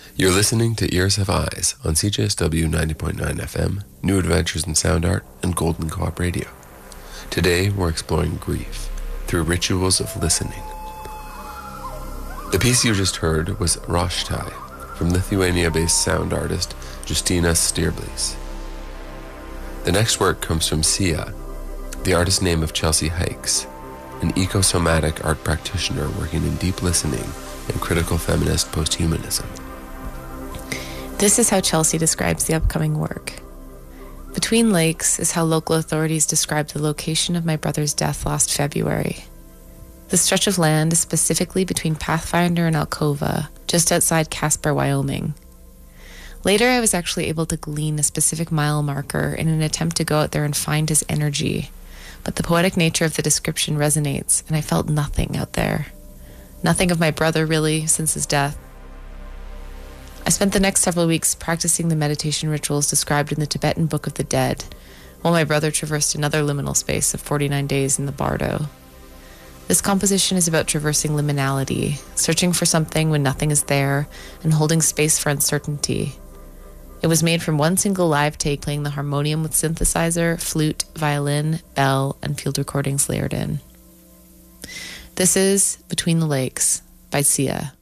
You're listening to Ears Have Eyes on CJSW 90.9 FM, New Adventures in Sound Art, and Golden Co-op Radio. Today, we're exploring grief through rituals of listening. The piece you just heard was Roshtai, from Lithuania-based sound artist Justinas Stirblis. The next work comes from Sia, the artist name of Chelsea Hikes, an ecosomatic art practitioner working in deep listening and critical feminist posthumanism. This is how Chelsea describes the upcoming work. Between Lakes is how local authorities describe the location of my brother's death last February. The stretch of land is specifically between Pathfinder and Alcova, just outside Casper, Wyoming. Later, I was actually able to glean a specific mile marker in an attempt to go out there and find his energy, but the poetic nature of the description resonates, and I felt nothing out there. Nothing of my brother, really, since his death. I spent the next several weeks practicing the meditation rituals described in the Tibetan Book of the Dead, while my brother traversed another liminal space of 49 days in the Bardo. This composition is about traversing liminality, searching for something when nothing is there, and holding space for uncertainty. It was made from one single live take, playing the harmonium with synthesizer, flute, violin, bell, and field recordings layered in. This is Between the Lakes by Sia.